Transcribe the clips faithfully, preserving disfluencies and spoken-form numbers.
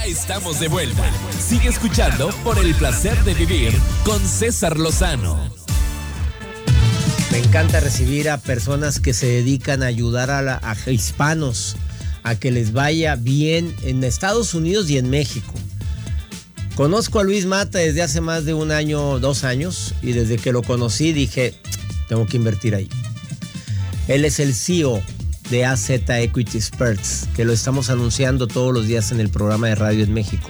Ya estamos de vuelta. Sigue escuchando Por el Placer de Vivir con César Lozano. Me encanta recibir a personas que se dedican a ayudar a, la, a hispanos a que les vaya bien en Estados Unidos y en México. Conozco a Luis Mata desde hace más de un año, dos años, y desde que lo conocí dije, tengo que invertir ahí. Él es el C E O de A Z Equity Experts, que lo estamos anunciando todos los días en el programa de radio en México.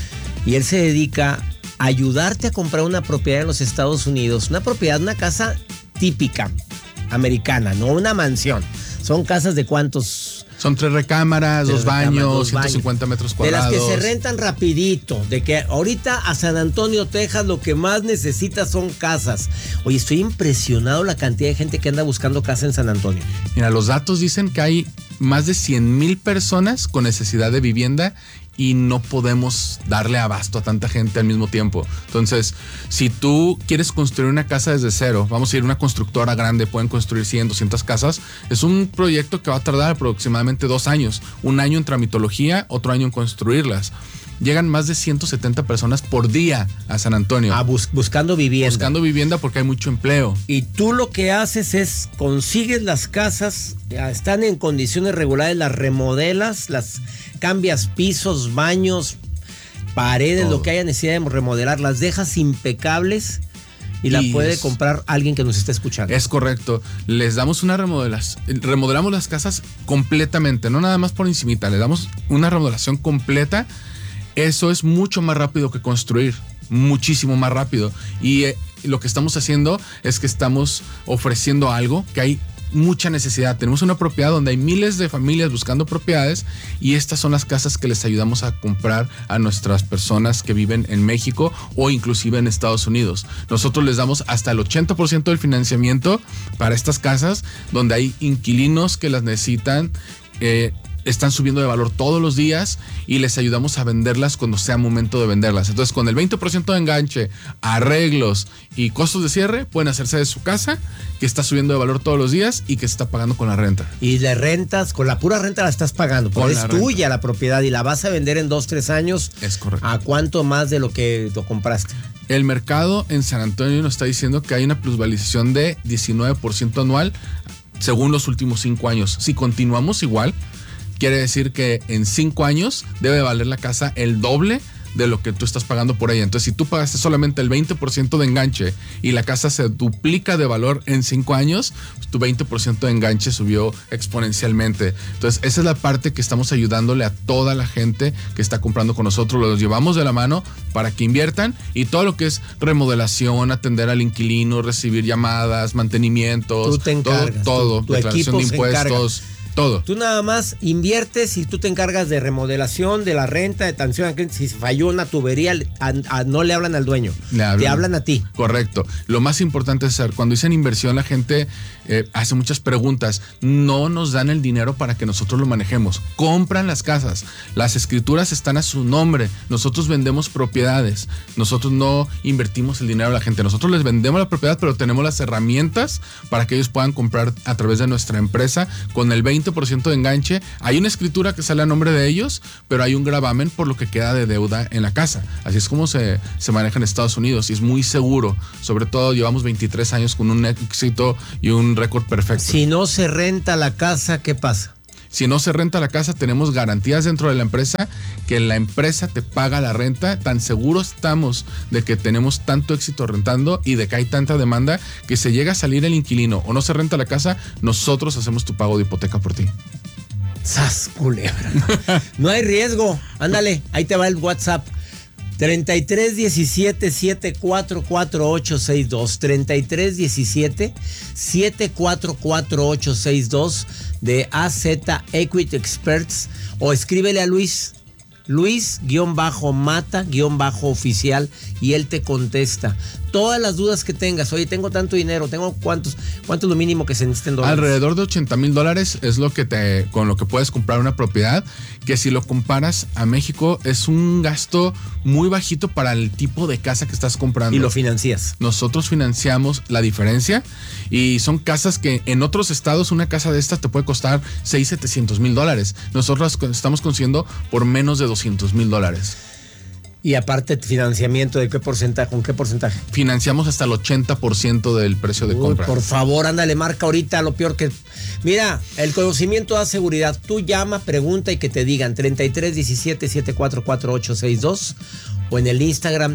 Y él se dedica a ayudarte a comprar una propiedad en los Estados Unidos, una propiedad, una casa típica americana, no una mansión. Son casas de cuántos... Son tres recámaras, dos baños, ciento cincuenta metros cuadrados. De las que se rentan rapidito, de que ahorita a San Antonio, Texas, lo que más necesita son casas. Oye, estoy impresionado la cantidad de gente que anda buscando casa en San Antonio. Mira, los datos dicen que hay más de cien mil personas con necesidad de vivienda y no podemos darle abasto a tanta gente al mismo tiempo. Entonces, si tú quieres construir una casa desde cero, vamos a ir a una constructora grande, pueden construir cien, doscientas casas, es un proyecto que va a tardar aproximadamente dos años. Un año en tramitología, otro año en construirlas. Llegan más de ciento setenta personas por día a San Antonio. Ah, bus- buscando vivienda. Buscando vivienda porque hay mucho empleo. Y tú lo que haces es consigues las casas, están en condiciones regulares, las remodelas, las cambias pisos, baños, paredes, todo lo que haya necesidad de remodelar, las dejas impecables y, y la puede es, comprar alguien que nos esté escuchando. Es correcto. Les damos una remodelación, remodelamos las casas completamente, no nada más por encimita, le damos una remodelación completa. Eso es mucho más rápido que construir, muchísimo más rápido. Y eh, lo que estamos haciendo es que estamos ofreciendo algo que hay mucha necesidad. Tenemos una propiedad donde hay miles de familias buscando propiedades y estas son las casas que les ayudamos a comprar a nuestras personas que viven en México o inclusive en Estados Unidos. Nosotros les damos hasta el ochenta por ciento del financiamiento para estas casas donde hay inquilinos que las necesitan, eh, están subiendo de valor todos los días y les ayudamos a venderlas cuando sea momento de venderlas. Entonces, con el veinte por ciento de enganche, arreglos y costos de cierre, pueden hacerse de su casa, que está subiendo de valor todos los días y que se está pagando con la renta. Y le rentas, con la pura renta la estás pagando, porque es tuya la propiedad y la vas a vender en dos, tres años. Es correcto. ¿A cuánto más de lo que lo compraste? El mercado en San Antonio nos está diciendo que hay una plusvalización de diecinueve por ciento anual según los últimos cinco años. Si continuamos igual, quiere decir que en cinco años debe valer la casa el doble de lo que tú estás pagando por ella. Entonces, si tú pagaste solamente el veinte por ciento de enganche y la casa se duplica de valor en cinco años, pues tu veinte por ciento de enganche subió exponencialmente. Entonces, esa es la parte que estamos ayudándole a toda la gente que está comprando con nosotros. Los llevamos de la mano para que inviertan y todo lo que es remodelación, atender al inquilino, recibir llamadas, mantenimientos, tú te encargas, todo, todo, tu, tu declaración de impuestos. Todo. Tú nada más inviertes y tú te encargas de remodelación, de la renta, de atención a clientes. Si falló una tubería, a, a, no le hablan al dueño, le hablan, te hablan a ti. Correcto. Lo más importante es ser, cuando dicen inversión, la gente eh, hace muchas preguntas. No nos dan el dinero para que nosotros lo manejemos. Compran las casas. Las escrituras están a su nombre. Nosotros vendemos propiedades. Nosotros no invertimos el dinero a la gente. Nosotros les vendemos la propiedad, pero tenemos las herramientas para que ellos puedan comprar a través de nuestra empresa con el veinte por ciento de enganche. Hay una escritura que sale a nombre de ellos, pero hay un gravamen por lo que queda de deuda en la casa. Así es como se, se maneja en Estados Unidos y es muy seguro. Sobre todo llevamos veintitrés años con un éxito y un récord perfecto. Si no se renta la casa, ¿qué pasa? Si no se renta la casa, tenemos garantías dentro de la empresa que la empresa te paga la renta. Tan seguros estamos de que tenemos tanto éxito rentando y de que hay tanta demanda que se llega a salir el inquilino o no se renta la casa, nosotros hacemos tu pago de hipoteca por ti. ¡Sas, culebra! No hay riesgo. Ándale, ahí te va el WhatsApp. treinta y tres diecisiete setenta y cuatro cuarenta y ocho sesenta y dos. treinta y tres diecisiete setenta y cuatro cuarenta y ocho sesenta y dos de A Z Equity Experts. O escríbele a Luis. Luis-Mata-Oficial y él te contesta todas las dudas que tengas. Oye, tengo tanto dinero, tengo cuántos, cuánto es lo mínimo que se necesita en dólares. Alrededor de ochenta mil dólares es lo que te, con lo que puedes comprar una propiedad, que si lo comparas a México es un gasto muy bajito para el tipo de casa que estás comprando. Y lo financias. Nosotros financiamos la diferencia y son casas que en otros estados una casa de estas te puede costar seiscientos, setecientos mil dólares. Nosotros estamos consiguiendo por menos de doscientos mil dólares. Y aparte, financiamiento, ¿de qué porcentaje? ¿Con qué porcentaje? Financiamos hasta el ochenta por ciento del precio de Uy, compra. por favor, ándale, marca ahorita lo peor que... Mira, el conocimiento da seguridad. Tú llama, pregunta y que te digan treinta y tres diecisiete setecientos cuarenta y cuatro ochocientos sesenta y dos o en el Instagram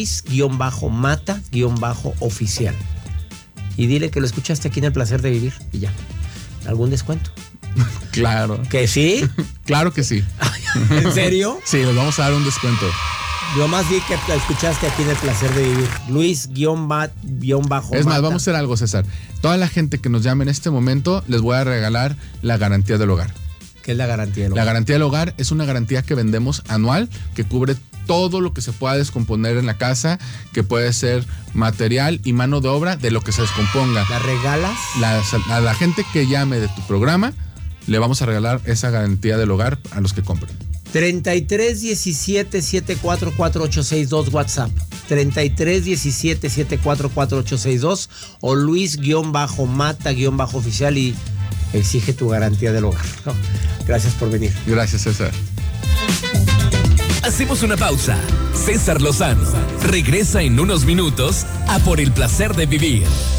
Luis-Mata-Oficial. Y dile que lo escuchaste aquí en El Placer de Vivir y ya. ¿Algún descuento? Claro. ¿Que sí? Claro que sí. ¿En serio? Sí, les vamos a dar un descuento. Yo más di que la escuchaste aquí en El Placer de Vivir. Luis-Mata. Es más, vamos a hacer algo, César. Toda la gente que nos llame en este momento, les voy a regalar la garantía del hogar. ¿Qué es la garantía del hogar? La garantía del hogar es una garantía que vendemos anual, que cubre todo lo que se pueda descomponer en la casa, que puede ser material y mano de obra de lo que se descomponga. ¿La regalas? La, a la gente que llame de tu programa, le vamos a regalar esa garantía del hogar a los que compren. treinta y tres diecisiete setecientos cuarenta y cuatro ochocientos sesenta y dos WhatsApp. treinta y tres diecisiete setecientos cuarenta y cuatro ochocientos sesenta y dos o Luis-Mata-Oficial y exige tu garantía del hogar. Gracias por venir. Gracias, César. Hacemos una pausa. César Lozano regresa en unos minutos a Por el Placer de Vivir.